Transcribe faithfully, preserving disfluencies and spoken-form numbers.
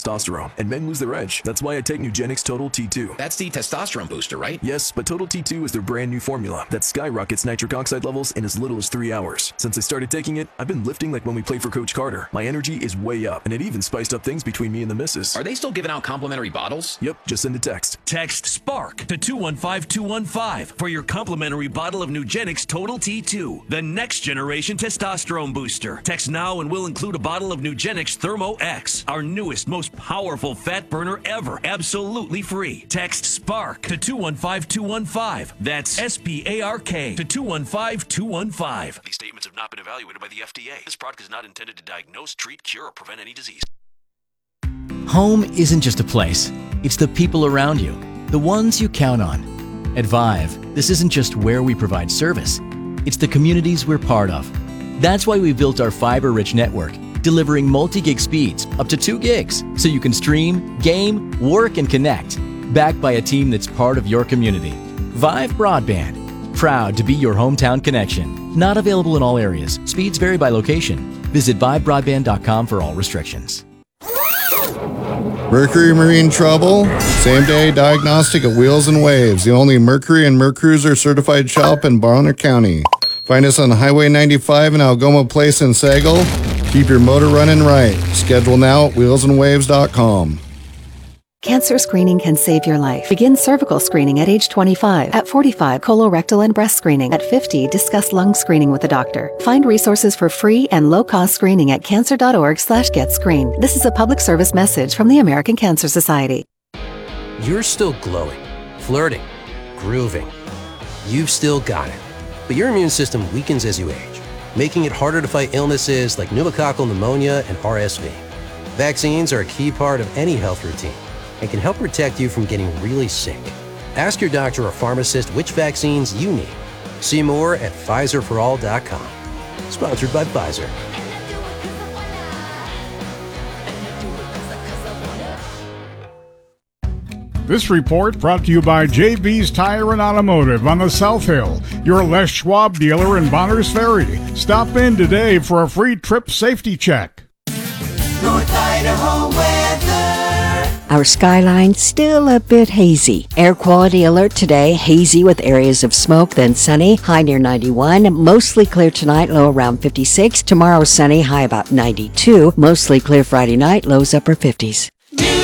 testosterone, and men lose their edge. That's why I take Nugenix Total T two. That's the testosterone booster, right? Yes, but Total T two is their brand new formula that skyrockets nitric oxide levels in as little as three hours. Since I started taking it, I've been lifting like when we played for Coach Carter. My energy is way up, and it even spiced up things between me and the missus. Are they still giving out complimentary bottles? Yep, just send a text. Text SPARK to two one five two one five for your complimentary bottle of Nugenix Total T two, the next generation testosterone booster. Text now and we'll include a bottle of Nugenix Thermo X, our newest, most powerful fat burner ever, absolutely free. Text SPARK to two one five two one five. That's S P A R K to two one five two one five. These statements have not been evaluated by the F D A. This product is not intended to diagnose, treat, cure, or prevent any disease. Home isn't just a place. It's the people around you, the ones you count on. At Vive, this isn't just where we provide service. It's the communities we're part of. That's why we built our fiber-rich network, delivering multi-gig speeds up to two gigs, so you can stream, game, work, and connect. Backed by a team that's part of your community. Vive Broadband, proud to be your hometown connection. Not available in all areas. Speeds vary by location. Visit vive broadband dot com for all restrictions. Mercury Marine Trouble, same day diagnostic at Wheels and Waves, the only Mercury and Mercruiser certified shop in Bonner County. Find us on Highway ninety-five in Algoma Place in Sagal. Keep your motor running right. Schedule now at wheels and waves dot com. Cancer screening can save your life. Begin cervical screening at age twenty-five. At forty-five, colorectal and breast screening. At fifty, discuss lung screening with a doctor. Find resources for free and low-cost screening at cancer.org slash get screened. This is a public service message from the American Cancer Society. You're still glowing, flirting, grooving. You've still got it. But your immune system weakens as you age, making it harder to fight illnesses like pneumococcal pneumonia and R S V. Vaccines are a key part of any health routine and can help protect you from getting really sick. Ask your doctor or pharmacist which vaccines you need. See more at Pfizer for all dot com. Sponsored by Pfizer. This report brought to you by J B's Tire and Automotive on the South Hill, your Les Schwab dealer in Bonners Ferry. Stop in today for a free trip safety check. North Idaho weather. Our skyline still a bit hazy. Air quality alert today, hazy with areas of smoke, then sunny, high near ninety-one. Mostly clear tonight, low around fifty-six. Tomorrow sunny, high about ninety-two. Mostly clear Friday night, lows upper fifties.